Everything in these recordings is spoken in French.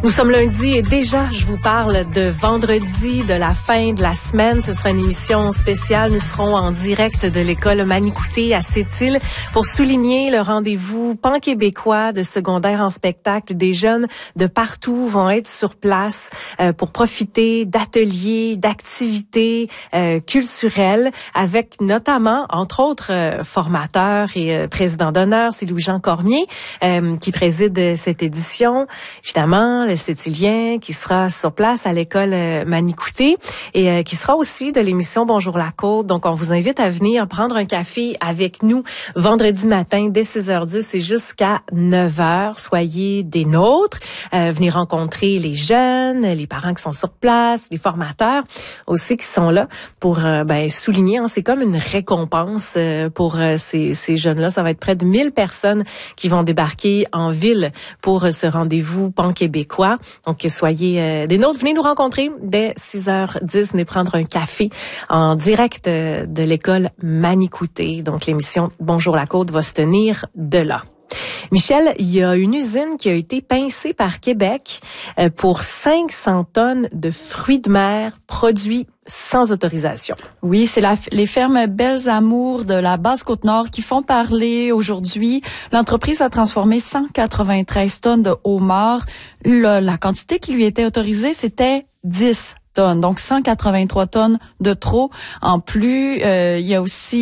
Nous sommes lundi et déjà, je vous parle de vendredi, de la fin de la semaine. Ce sera une émission spéciale. Nous serons en direct de l'école Manicouté à Sept-Îles pour souligner le rendez-vous pan-québécois de secondaire en spectacle. Des jeunes de partout vont être sur place pour profiter d'ateliers, d'activités culturelles avec notamment, entre autres, formateurs et président d'honneur. C'est Louis-Jean Cormier qui préside cette édition. Évidemment, le Sept-Îlien qui sera sur place à l'école Manicouté et qui sera aussi de l'émission Bonjour la Côte. Donc, on vous invite à venir prendre un café avec nous vendredi matin dès 6h10 et jusqu'à 9h. Soyez des nôtres. Venez rencontrer les jeunes, les parents qui sont sur place, les formateurs aussi qui sont là pour souligner. C'est comme une récompense pour ces jeunes-là. Ça va être près de 1000 personnes qui vont débarquer en ville pour ce rendez-vous pan-québécois. Donc, soyez des nôtres. Venez nous rencontrer dès 6h10. Venez prendre un café en direct de l'école Manicouté. Donc, l'émission Bonjour la Côte va se tenir de là. Michel, il y a une usine qui a été pincée par Québec pour 500 tonnes de fruits de mer produits sans autorisation. Oui, c'est les fermes Belles Amours de la Basse-Côte-Nord qui font parler aujourd'hui. L'entreprise a transformé 193 tonnes de homards. La quantité qui lui était autorisée, c'était 10 tonnes, donc 183 tonnes de trop. En plus, elle a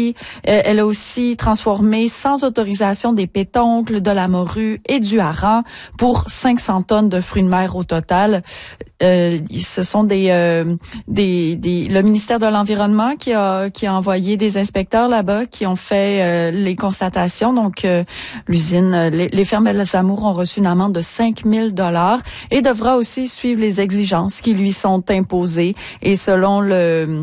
aussi transformé sans autorisation des pétoncles, de la morue et du hareng pour 500 tonnes de fruits de mer au total. Ce sont le ministère de l'Environnement qui a envoyé des inspecteurs là-bas qui ont fait les constatations. Donc, l'usine, les fermes Belles Amours ont reçu une amende de 5 000 $ et devra aussi suivre les exigences qui lui sont imposées. Et selon le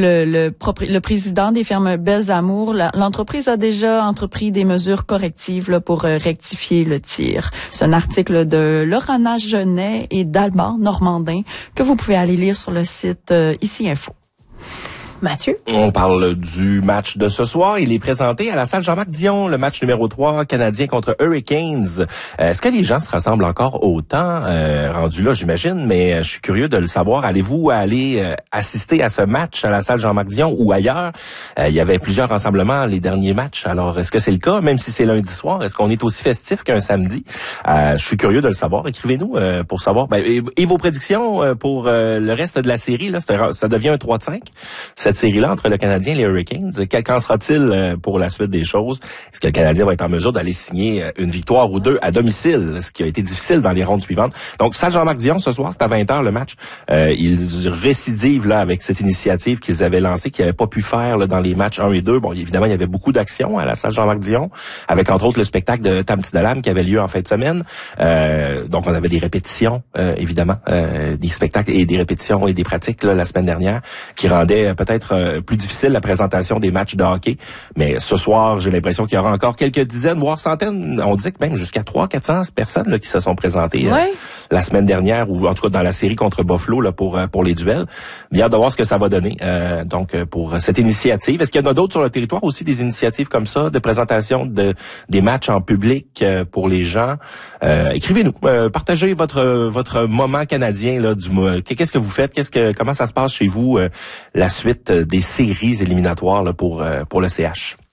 président des fermes Belles Amours, l'entreprise a déjà entrepris des mesures correctives là, pour rectifier le tir. C'est un article de Lorana Genet et d'Alban Normandin que vous pouvez aller lire sur le site Ici Info. Mathieu? On parle du match de ce soir. Il est présenté à la salle Jean-Marc Dion, le match numéro 3 canadien contre Hurricanes. Est-ce que les gens se rassemblent encore autant rendus là, j'imagine, mais je suis curieux de le savoir. Allez-vous aller assister à ce match à la salle Jean-Marc Dion ou ailleurs? Il y avait plusieurs rassemblements les derniers matchs. Alors, est-ce que c'est le cas, même si c'est lundi soir? Est-ce qu'on est aussi festif qu'un samedi? Je suis curieux de le savoir. Écrivez-nous pour savoir. Et vos prédictions pour le reste de la série, là, ça devient un 3-5. Cette série-là entre le Canadien et les Hurricanes. Qu'en sera-t-il pour la suite des choses? Est-ce que le Canadien va être en mesure d'aller signer une victoire ou deux à domicile, ce qui a été difficile dans les rondes suivantes? Donc, salle Jean-Marc Dion, ce soir, c'est à 20h le match. Ils récidivent là avec cette initiative qu'ils avaient lancée, qu'ils n'avaient pas pu faire là, dans les matchs 1 et 2. Bon, évidemment, il y avait beaucoup d'actions à la salle Jean-Marc Dion, avec entre autres le spectacle de Tam Tidalam qui avait lieu en fin de semaine. Donc, on avait des répétitions, évidemment, des spectacles et des répétitions et des pratiques là, la semaine dernière, qui rendaient peut-être plus difficile la présentation des matchs de hockey. Mais ce soir, j'ai l'impression qu'il y aura encore quelques dizaines, voire centaines, on dit que même jusqu'à 300-400 personnes là, qui se sont présentées la semaine dernière, ou en tout cas dans la série contre Buffalo là, pour les duels. Bien hâte de voir ce que ça va donner pour cette initiative. Est-ce qu'il y en a d'autres sur le territoire aussi, des initiatives comme ça, de présentation des matchs en public pour les gens? Écrivez-nous, partagez votre moment canadien là, qu'est-ce que vous faites, comment ça se passe chez vous, la suite des séries éliminatoires là, pour le CH.